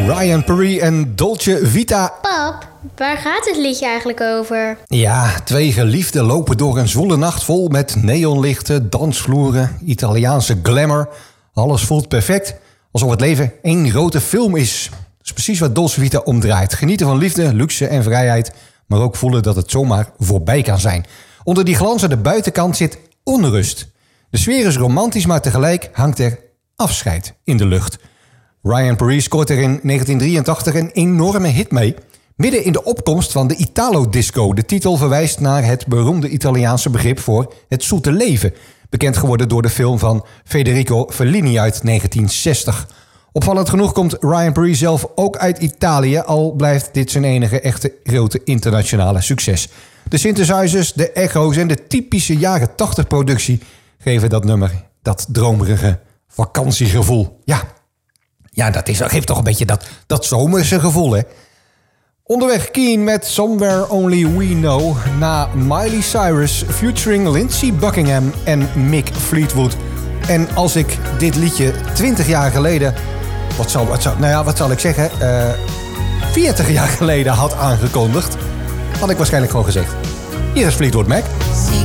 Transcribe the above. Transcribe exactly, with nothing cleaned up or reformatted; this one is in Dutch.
Ryan Perry en Dolce Vita. Pap, waar gaat het liedje eigenlijk over? Ja, twee geliefden lopen door een zwoele nacht vol met neonlichten, dansvloeren, Italiaanse glamour. Alles voelt perfect, alsof het leven één grote film is. Dat is precies wat Dolce Vita omdraait. Genieten van liefde, luxe en vrijheid, maar ook voelen dat het zomaar voorbij kan zijn. Onder die glanzende buitenkant zit onrust. De sfeer is romantisch, maar tegelijk hangt er afscheid in de lucht. Ryan Perry scoort er in negentien drieëntachtig een enorme hit mee. Midden in de opkomst van de Italo-disco. De titel verwijst naar het beroemde Italiaanse begrip voor het zoete leven. Bekend geworden door de film van Federico Fellini uit negentien zestig. Opvallend genoeg komt Ryan Perry zelf ook uit Italië, al blijft dit zijn enige echte grote internationale succes. De synthesizers, de echo's en de typische jaren tachtig productie geven dat nummer dat dromerige vakantiegevoel. Ja, ja dat, is, dat geeft toch een beetje dat, dat zomerse gevoel, hè? Onderweg Keen met Somewhere Only We Know na Miley Cyrus featuring Lindsey Buckingham en Mick Fleetwood. En als ik dit liedje twintig jaar geleden, wat zal, wat zal, nou ja, wat zal ik zeggen, uh, veertig jaar geleden had aangekondigd, had ik waarschijnlijk gewoon gezegd: hier is Fleetwood Mac.